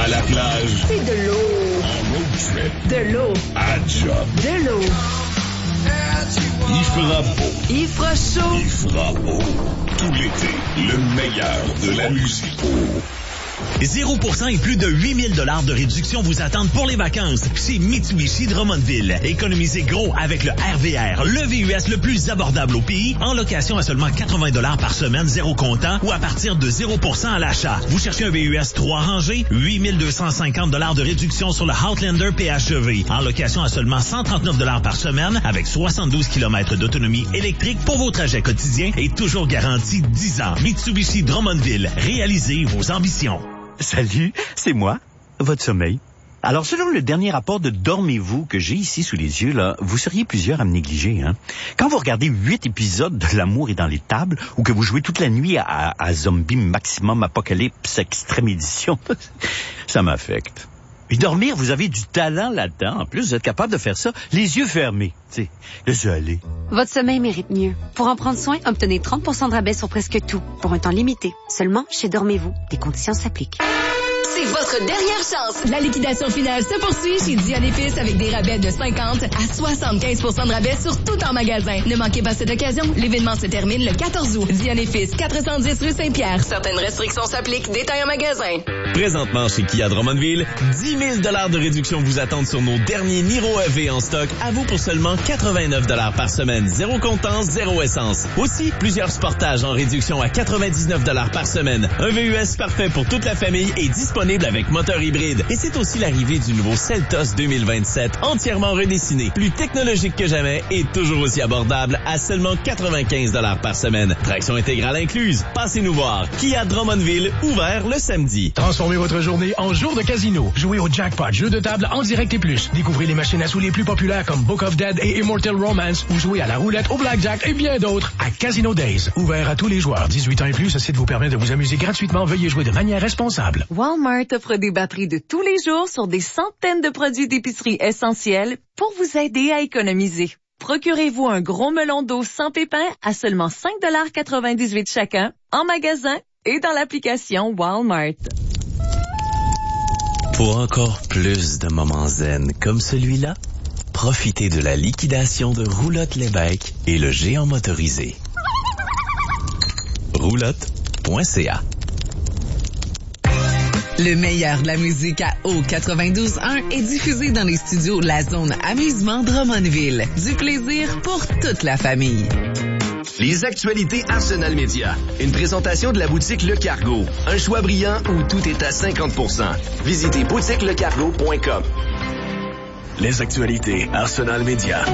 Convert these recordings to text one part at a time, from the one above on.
À la plage. C'est de l'eau. En road trip. De l'eau. À job. De l'eau. Il fera beau. Il fera chaud. Il fera beau. Tout l'été, le meilleur de la musique. 0% et plus de 8 000 $ de réduction vous attendent pour les vacances chez Mitsubishi Drummondville. Économisez gros avec le RVR, le VUS le plus abordable au pays, en location à seulement 80 $ par semaine, zéro comptant ou à partir de 0% à l'achat. Vous cherchez un VUS 3 rangées, 8 250 $ de réduction sur le Outlander PHEV, en location à seulement 139 $ par semaine avec 72 km d'autonomie électrique pour vos trajets quotidiens et toujours garantie 10 ans. Mitsubishi Drummondville, réalisez vos ambitions. Salut, c'est moi, votre sommeil. Alors, selon le dernier rapport de Dormez-vous que j'ai ici sous les yeux, là, vous seriez plusieurs à me négliger, hein. Quand vous regardez 8 épisodes de L'amour est dans les tables, ou que vous jouez toute la nuit à Zombie Maximum Apocalypse Extrême Édition, ça m'affecte. Et dormir, vous avez du talent là-dedans. En plus, vous êtes capable de faire ça, les yeux fermés. Tu sais, laissez aller. Votre sommeil mérite mieux. Pour en prendre soin, obtenez 30% de rabais sur presque tout, pour un temps limité. Seulement chez Dormez-vous. Des conditions s'appliquent. C'est votre dernière chance. La liquidation finale se poursuit chez Diane Épices avec des rabais de 50 à 75% de rabais sur tout en magasin. Ne manquez pas cette occasion. L'événement se termine le 14 août. Diane Épices, 410 rue Saint-Pierre. Certaines restrictions s'appliquent. Détails en magasin. Présentement chez Kia Drummondville, 10 000 $ de réduction vous attendent sur nos derniers Niro EV en stock, à vous pour seulement 89 $ par semaine, zéro comptant, zéro essence. Aussi, plusieurs Sportages en réduction à 99 $ par semaine. Un VUS parfait pour toute la famille et disponible avec moteur hybride. Et c'est aussi l'arrivée du nouveau Seltos 2027, entièrement redessiné, plus technologique que jamais et toujours aussi abordable à seulement 95 $ par semaine. Traction intégrale incluse. Passez nous voir. Kia Drummondville, ouvert le samedi. Transformez votre journée en jour de casino. Jouez au jackpot, jeu de table en direct et plus. Découvrez les machines à sous les plus populaires comme Book of Dead et Immortal Romance ou jouez à la roulette, au blackjack et bien d'autres à Casino Days. Ouvert à tous les joueurs. 18 ans et plus, ce site vous permet de vous amuser gratuitement. Veuillez jouer de manière responsable. Walmart offre des batteries de tous les jours sur des centaines de produits d'épicerie essentiels pour vous aider à économiser. Procurez-vous un gros melon d'eau sans pépins à seulement 5,98 $ chacun en magasin et dans l'application Walmart. Pour encore plus de moments zen comme celui-là, profitez de la liquidation de Roulotte Lévesque et le géant motorisé. Roulotte.ca. Le meilleur de la musique à Eau 92.1 est diffusé dans les studios La Zone Amusement Drummondville. Du plaisir pour toute la famille. Les actualités Arsenal Média. Une présentation de la boutique Le Cargo. Un choix brillant où tout est à 50%. Visitez boutiquelecargo.com. Les actualités Arsenal Média.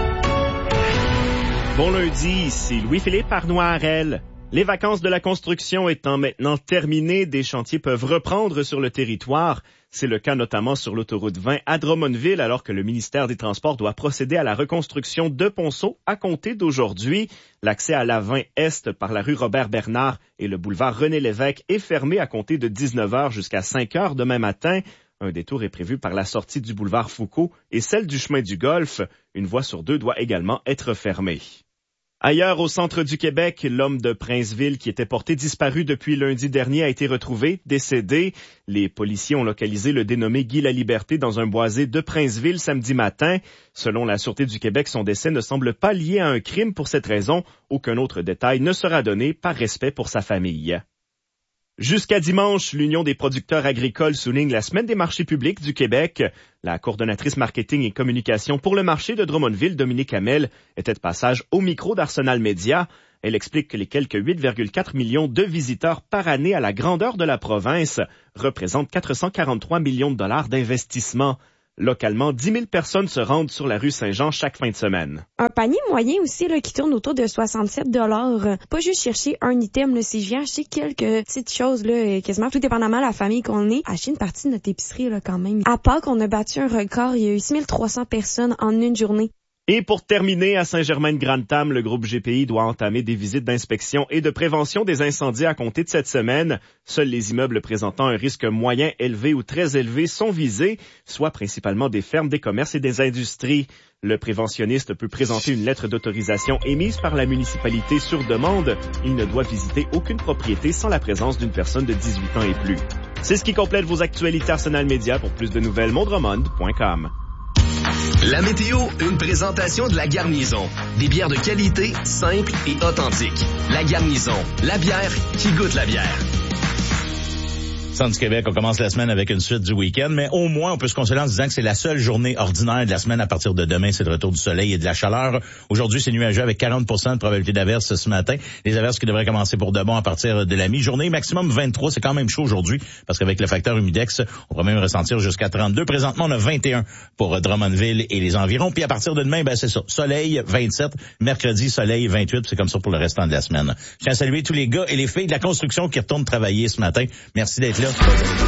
Bon lundi, ici Louis-Philippe Arnoirel. Les vacances de la construction étant maintenant terminées, des chantiers peuvent reprendre sur le territoire. C'est le cas notamment sur l'autoroute 20 à Drummondville, alors que le ministère des Transports doit procéder à la reconstruction de Ponceau à compter d'aujourd'hui. L'accès à la 20 Est par la rue Robert-Bernard et le boulevard René-Lévesque est fermé à compter de 19h jusqu'à 5h demain matin. Un détour est prévu par la sortie du boulevard Foucault et celle du chemin du Golfe. Une voie sur deux doit également être fermée. Ailleurs, au centre du Québec, l'homme de Princeville qui était porté disparu depuis lundi dernier a été retrouvé, décédé. Les policiers ont localisé le dénommé Guy Laliberté dans un boisé de Princeville samedi matin. Selon la Sûreté du Québec, son décès ne semble pas lié à un crime pour cette raison. Aucun autre détail ne sera donné par respect pour sa famille. Jusqu'à dimanche, l'Union des producteurs agricoles souligne la semaine des marchés publics du Québec. La coordonnatrice marketing et communication pour le marché de Drummondville, Dominique Hamel, était de passage au micro d'Arsenal Média. Elle explique que les quelques 8,4 millions de visiteurs par année à la grandeur de la province représentent 443 millions de dollars d'investissement. Localement, 10 000 personnes se rendent sur la rue Saint-Jean chaque fin de semaine. Un panier moyen aussi là, qui tourne autour de 67 $. Pas juste chercher un item, là, si je viens acheter quelques petites choses, là, quasiment tout dépendamment de la famille qu'on est, acheter une partie de notre épicerie là, quand même. À Pâques, on a battu un record. Il y a eu 6 300 personnes en une journée. Et pour terminer, à Saint-Germain-de-Grantham, le groupe GPI doit entamer des visites d'inspection et de prévention des incendies à compter de cette semaine. Seuls les immeubles présentant un risque moyen, élevé ou très élevé sont visés, soit principalement des fermes, des commerces et des industries. Le préventionniste peut présenter une lettre d'autorisation émise par la municipalité sur demande. Il ne doit visiter aucune propriété sans la présence d'une personne de 18 ans et plus. C'est ce qui complète vos actualités Arsenal Média. Pour plus de nouvelles, mondremond.com. La météo, une présentation de La Garnison. Des bières de qualité, simples et authentiques. La Garnison, la bière qui goûte la bière. Centre du Québec, on commence la semaine avec une suite du week-end, mais au moins on peut se consoler en se disant que c'est la seule journée ordinaire de la semaine. À partir de demain, c'est le retour du soleil et de la chaleur. Aujourd'hui, c'est nuageux avec 40% de probabilité d'averse ce matin. Les averses qui devraient commencer pour de bon à partir de la mi-journée. Maximum 23, c'est quand même chaud aujourd'hui, parce qu'avec le facteur humidex, on pourrait même ressentir jusqu'à 32. Présentement, on a 21 pour Drummondville et les environs. Puis à partir de demain, c'est ça. Soleil, 27. Mercredi, soleil, 28. C'est comme ça pour le restant de la semaine. Je tiens à saluer tous les gars et les filles de la construction qui retournent travailler ce matin. Merci d'être là.